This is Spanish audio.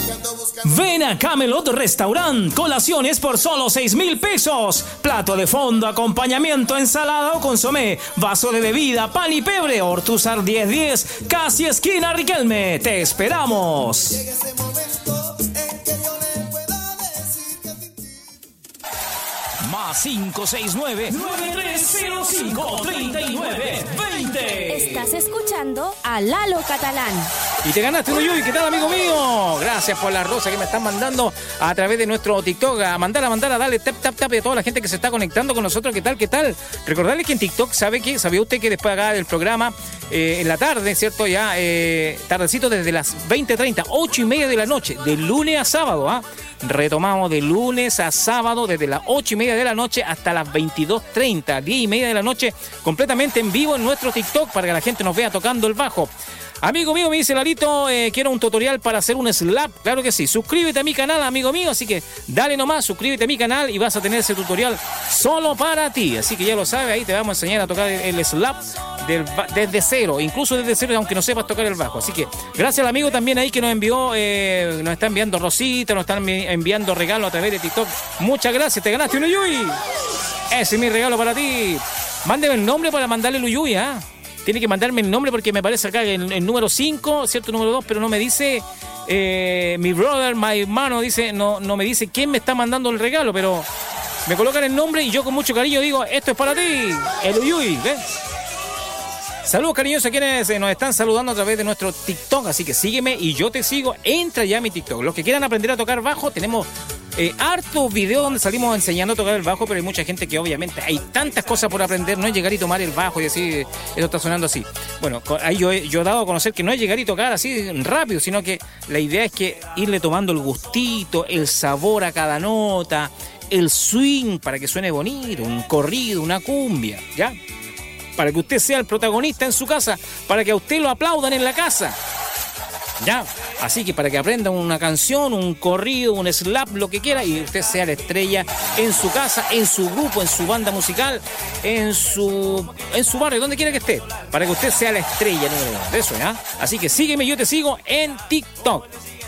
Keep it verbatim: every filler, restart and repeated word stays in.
Ven a Camelot Restaurant, colaciones por solo seis mil pesos. Plato de fondo, acompañamiento, ensalada o consomé, vaso de bebida, pan y pebre, Ortuzar diez diez, casi esquina Riquelme. Te esperamos. Más cinco seis nueve, nueve tres cero cinco, tres nueve dos cero. Estás escuchando a Lalo Catalán. Y te ganaste un Uyuy. ¿Qué tal, amigo mío? Gracias por la rosa que me están mandando a través de nuestro TikTok. A mandar, a mandar, a darle tap, tap, tap a toda la gente que se está conectando con nosotros. ¿Qué tal, qué tal? Recordarles que en TikTok, ¿sabe qué? ¿Sabía usted que después acá del programa, eh, en la tarde, ¿cierto? Ya, eh, tardecito desde las veinte treinta, ocho y media de la noche, de lunes a sábado, ¿ah? Retomamos de lunes a sábado, desde las ocho y media de la noche hasta las veintidós treinta, diez y media de la noche, completamente en vivo en nuestro TikTok para que la gente nos vea tocando el bajo. Amigo mío, me dice Larito, eh, quiero un tutorial para hacer un slap. Claro que sí, suscríbete a mi canal, amigo mío, así que dale nomás, suscríbete a mi canal y vas a tener ese tutorial solo para ti. Así que ya lo sabes, ahí te vamos a enseñar a tocar el, el slap del, desde cero, incluso desde cero, aunque no sepas tocar el bajo. Así que gracias al amigo también ahí que nos envió, eh, nos está enviando rosita, nos están enviando regalos a través de TikTok. Muchas gracias, te ganaste un Uyuy. Ese es mi regalo para ti. Mándeme el nombre para mandarle el Uyuy, ¿ah? ¿eh? Tiene que mandarme el nombre porque me aparece acá el, el número cinco, cierto, número dos, pero no me dice eh, mi brother, mi hermano, dice, no, no me dice quién me está mandando el regalo, pero me colocan el nombre y yo con mucho cariño digo, esto es para ti, el Uyuy, ¿ves? Saludos cariñosos a quienes nos están saludando a través de nuestro TikTok, así que sígueme y yo te sigo, entra ya a mi TikTok. Los que quieran aprender a tocar bajo, tenemos eh, hartos videos donde salimos enseñando a tocar el bajo, pero hay mucha gente que obviamente hay tantas cosas por aprender, no es llegar y tomar el bajo y decir, eso está sonando así. Bueno, ahí yo, yo he dado a conocer que no es llegar y tocar así rápido, sino que la idea es que irle tomando el gustito, el sabor a cada nota, el swing para que suene bonito, un corrido, una cumbia, ¿ya? Para que usted sea el protagonista en su casa, para que a usted lo aplaudan en la casa. Ya, así que para que aprenda una canción, un corrido, un slap, lo que quiera, y usted sea la estrella en su casa, en su grupo, en su banda musical, en su en su barrio, donde quiera que esté, para que usted sea la estrella número uno de eso, ¿ya? Así que sígueme, yo te sigo en TikTok.